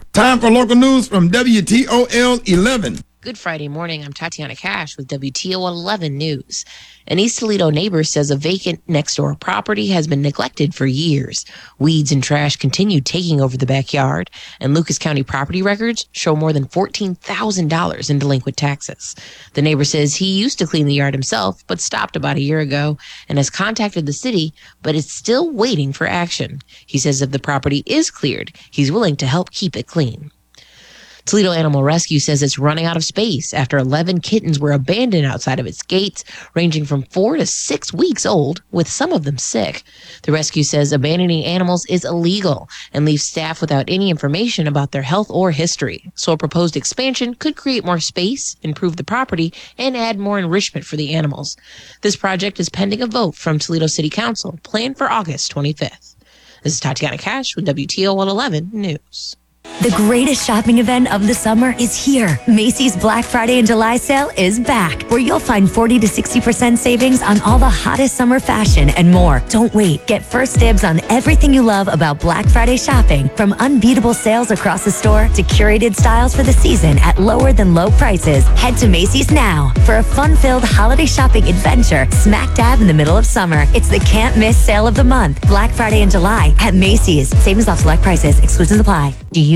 Time for local news from WTOL 11. Good Friday morning. I'm Tatiana Cash with WTOL 11 News. An East Toledo neighbor says a vacant next-door property has been neglected for years. Weeds and trash continue taking over the backyard, and Lucas County property records show more than $14,000 in delinquent taxes. The neighbor says he used to clean the yard himself, but stopped about a year ago and has contacted the city, but is still waiting for action. He says if the property is cleared, he's willing to help keep it clean. Toledo Animal Rescue says it's running out of space after 11 kittens were abandoned outside of its gates, ranging from 4 to 6 weeks old, with some of them sick. The rescue says abandoning animals is illegal and leaves staff without any information about their health or history. So a proposed expansion could create more space, improve the property, and add more enrichment for the animals. This project is pending a vote from Toledo City Council, planned for August 25th. This is Tatiana Cash with WTOL 11 News. The greatest shopping event of the summer is here. Macy's Black Friday and July sale is back, where you'll find 40 to 60% savings on all the hottest summer fashion and more. Don't wait. Get first dibs on everything you love about Black Friday shopping, from unbeatable sales across the store to curated styles for the season at lower than low prices. Head to Macy's now for a fun-filled holiday shopping adventure smack dab in the middle of summer. It's the can't-miss sale of the month, Black Friday and July at Macy's. Savings off select prices. Exclusions apply. Do you